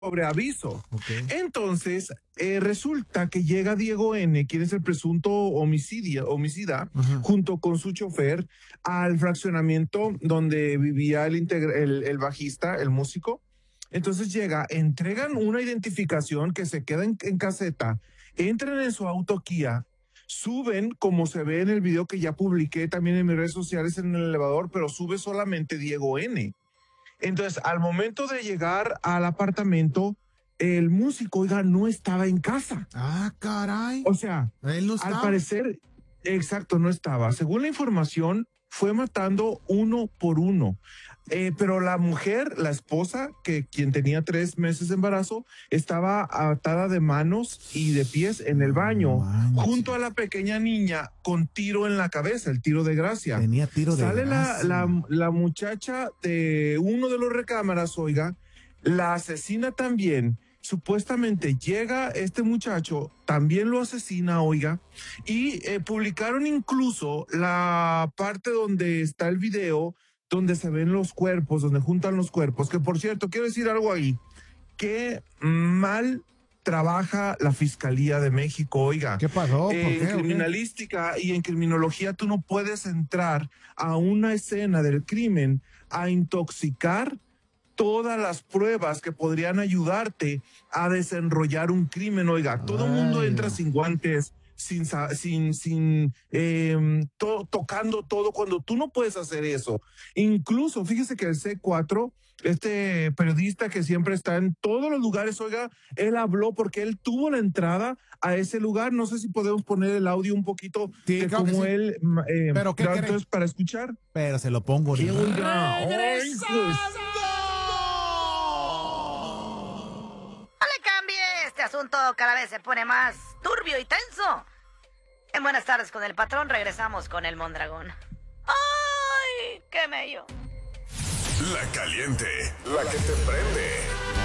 sobre aviso. Okay. Entonces, resulta que llega Diego N., quien es el presunto homicida, junto con su chofer, al fraccionamiento donde vivía el bajista, el músico. Entonces llega, entregan una identificación que se queda en caseta, entran en su auto Kia, suben, como se ve en el video que ya publiqué también en mis redes sociales en el elevador, pero sube solamente Diego N. Entonces, al momento de llegar al apartamento, el músico, oiga, no estaba en casa. Ah, caray. O sea, Él no estaba. al parecer, exacto, no estaba. Según la información, fue matando uno por uno. Pero la mujer, la esposa, quien tenía 3 meses de embarazo, estaba atada de manos y de pies en el baño, junto a la pequeña niña con tiro en la cabeza, el tiro de gracia. Tenía tiro de Sale gracia. la muchacha de uno de los recámaras, oiga, la asesina también. Supuestamente llega este muchacho, también lo asesina, oiga, y publicaron incluso la parte donde está el video, donde se ven los cuerpos, donde juntan los cuerpos, que por cierto, quiero decir algo ahí, que mal trabaja la Fiscalía de México, oiga. ¿Qué pasó? ¿Por qué? En criminalística y en criminología tú no puedes entrar a una escena del crimen a intoxicar todas las pruebas que podrían ayudarte a desenrollar un crimen, oiga. Todo el mundo entra sin guantes, tocando todo, cuando tú no puedes hacer eso. Incluso, fíjese que el C4, este periodista que siempre está en todos los lugares, oiga, él habló porque él tuvo la entrada a ese lugar. No sé si podemos poner el audio un poquito Sí, de claro cómo que sí. él, ¿Pero qué entonces cree? para escuchar. Pero se lo pongo. ¿Qué, oiga? Ay, pues. No le cambie, este asunto cada vez se pone más turbio y tenso. En Buenas Tardes con el Patrón regresamos con el Mondragón. ¡Ay, qué mello! La caliente, la que te prende.